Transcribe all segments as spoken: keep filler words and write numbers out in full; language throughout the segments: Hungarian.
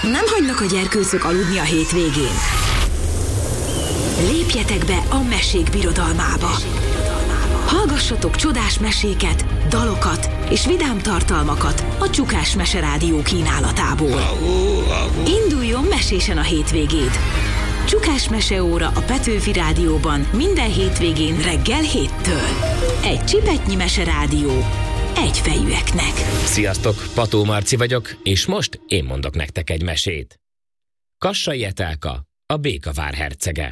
Nem hagynak a gyerkőcök aludni a hétvégén. Lépjetek be a mesék birodalmába. Hallgassatok csodás meséket, dalokat és vidám tartalmakat a Csukás Mese Rádió kínálatából. Induljon mesésen a hétvégéd! Csukás Meseóra a Petőfi Rádióban minden hétvégén reggel héttől. Egy csipetnyi meserádió egyfejűeknek. Sziasztok, Pató Marci vagyok, és most én mondok nektek egy mesét. Kassai Etelka, a Békavár hercege.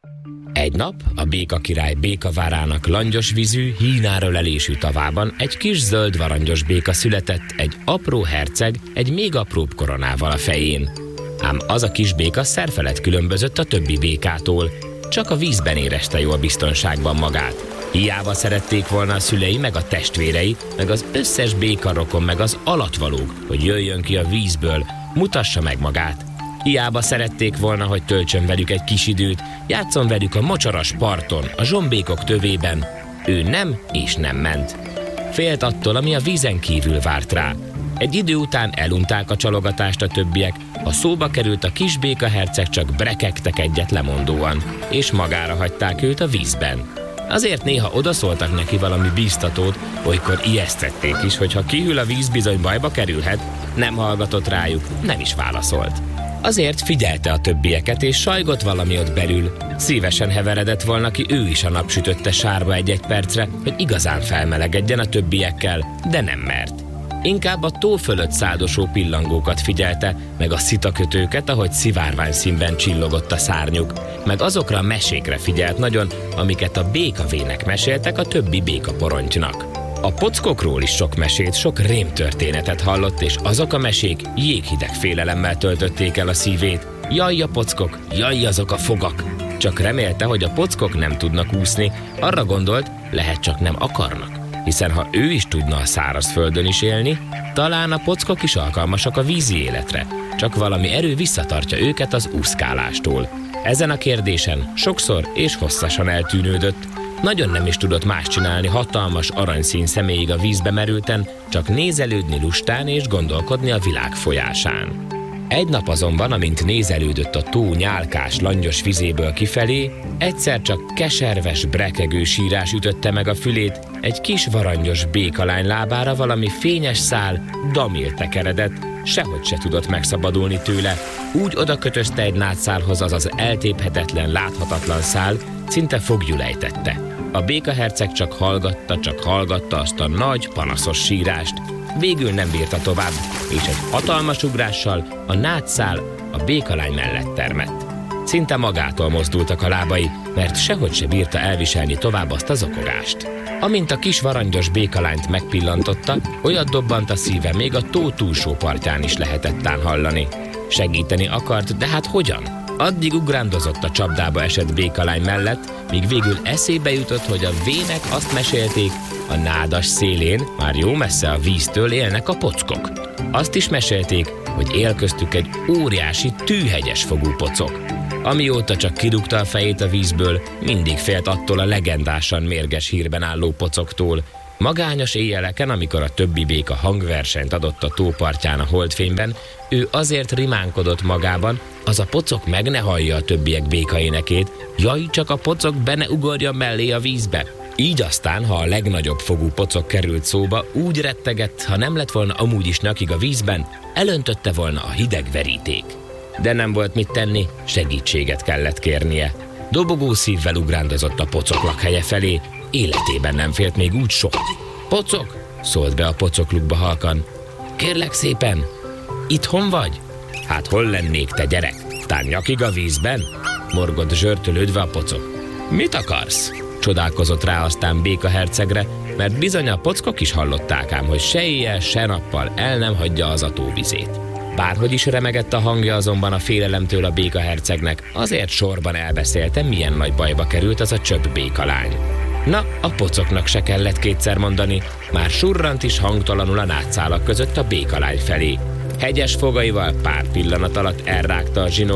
Egy nap a Béka király Békavárának langyos vízű, hínára lelésű tavában egy kis zöld varangyos béka született, egy apró herceg, egy még apróbb koronával a fején. Ám az a kis béka szerfelett különbözött a többi békától, csak a vízben érezte jól biztonságban magát. Hiába szerették volna a szülei, meg a testvérei, meg az összes békarokon, meg az alatvalók, hogy jöjjön ki a vízből, mutassa meg magát. Hiába szerették volna, hogy töltsön velük egy kis időt, játszon velük a mocsaras parton, a zsombékok tövében. Ő nem és nem ment. Félt attól, ami a vízen kívül várt rá. Egy idő után elunták a csalogatást a többiek, ha szóba került a kis béka herceg, csak brekegtek egyet lemondóan, és magára hagyták őt a vízben. Azért néha odaszóltak neki valami bíztatót, olykor ijesztették is, hogy ha kihűl a víz, bizony bajba kerülhet. Nem hallgatott rájuk, nem is válaszolt. Azért figyelte a többieket, és sajgott valami ott belül. Szívesen heveredett volna ki ő is a napsütötte sárba egy-egy percre, hogy igazán felmelegedjen a többiekkel, de nem mert. Inkább a tó fölött száldosó pillangókat figyelte, meg a szitakötőket, ahogy szivárvány színben csillogott a szárnyuk, meg azokra a mesékre figyelt nagyon, amiket a békavének meséltek a többi békaporontynak. A pockokról is sok mesét, sok rémtörténetet hallott, és azok a mesék jéghideg félelemmel töltötték el a szívét. Jaj a pockok, jaj azok a fogak! Csak remélte, hogy a pockok nem tudnak úszni, arra gondolt, lehet csak nem akarnak. Hiszen ha ő is tudna a szárazföldön is élni, talán a pockok is alkalmasak a vízi életre, csak valami erő visszatartja őket az úszkálástól. Ezen a kérdésen sokszor és hosszasan eltűnődött, nagyon nem is tudott más csinálni hatalmas aranyszín személyig a vízbe merülten, csak nézelődni lustán és gondolkodni a világ folyásán. Egy nap azonban, amint nézelődött a tó nyálkás, langyos vizéből kifelé, egyszer csak keserves, brekegő sírás ütötte meg a fülét, egy kis varangyos békalány lábára valami fényes szál damil tekeredett, sehogy se tudott megszabadulni tőle. Úgy odakötözte egy nátszálhoz az az eltéphetetlen, láthatatlan szál, szinte foglyul ejtette. A békaherceg csak hallgatta, csak hallgatta azt a nagy, panaszos sírást. Végül nem bírta tovább, és egy hatalmas ugrással a nátszál a békalány mellett termett. Szinte magától mozdultak a lábai, mert sehogy se bírta elviselni tovább azt az okogást. Amint a kis varangyos békalányt megpillantotta, olyat dobbant a szíve, még a tó túlsó partján is lehetett tán hallani. Segíteni akart, de hát hogyan? Addig ugrándozott a csapdába esett békalány mellett, míg végül eszébe jutott, hogy a vének azt mesélték, a nádas szélén, már jó messze a víztől élnek a pockok. Azt is mesélték, hogy él köztük egy óriási, tűhegyes fogú pocok. Amióta csak kidugta a fejét a vízből, mindig félt attól a legendásan mérges hírben álló pocoktól. Magányos éjjeleken, amikor a többi béka hangversenyt adott a tópartján a holdfényben, ő azért rimánkodott magában, az a pocok meg ne hallja a többiek békaénekét, jaj, csak a pocok be ne ugorjon mellé a vízbe. Így aztán, ha a legnagyobb fogú pocok került szóba, úgy rettegett, ha nem lett volna amúgy is nyakig a vízben, elöntötte volna a hideg veríték. De nem volt mit tenni, segítséget kellett kérnie. Dobogó szívvel ugrándozott a pocok lakhelye felé, életében nem félt még úgy soha. Pocok! Szólt be a pocoklukba halkan. Kérlek szépen, itthon vagy? Hát hol lennék, te gyerek? Tán nyakig a vízben? Morgott zsörtölődve a pocok. Mit akarsz? Csodálkozott rá aztán béka hercegre, mert bizony a pockok is hallották ám, hogy se éjjel, se nappal el nem hagyja az a tóvizét. Bárhogy is remegett a hangja azonban a félelemtől a béka hercegnek, azért sorban elbeszélte, milyen nagy bajba került az a csöpp békalány. Na, a pocoknak se kellett kétszer mondani, már surrant is hangtalanul a nátszálak között a békalány felé. Hegyes fogaival pár pillanat alatt elrágta a zsinort,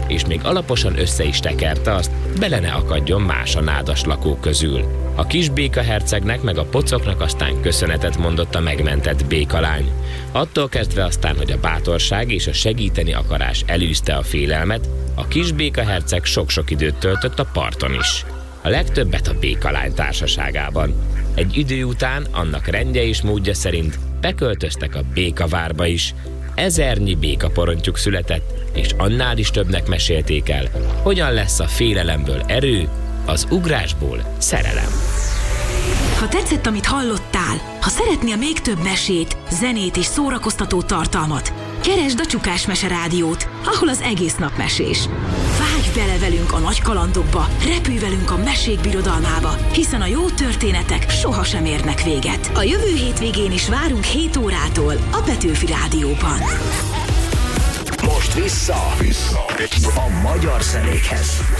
és még alaposan össze is tekerte azt, bele ne akadjon más a nádas lakók közül. A kis békahercegnek meg a pocoknak aztán köszönetet mondott a megmentett békalány. Attól kezdve aztán, hogy a bátorság és a segíteni akarás elűzte a félelmet, a kis békaherceg sok-sok időt töltött a parton is. A legtöbbet a békalány társaságában. Egy idő után annak rendje és módja szerint beköltöztek a békavárba is. Ezernyi békaporontyuk született, és annál is többnek mesélték el, hogyan lesz a félelemből erő, az ugrásból szerelem. Ha tetszett, amit hallottál, ha szeretnél még több mesét, zenét és szórakoztató tartalmat, keresd a Csukás Mese Rádiót, ahol az egész nap mesés. Vágj bele velünk a nagy kalandokba, repülj velünk a mesék birodalmába, hiszen a jó történetek sohasem érnek véget. A jövő hétvégén is várunk hét órától a Petőfi Rádióban. Most vissza, vissza a magyar zenékhez.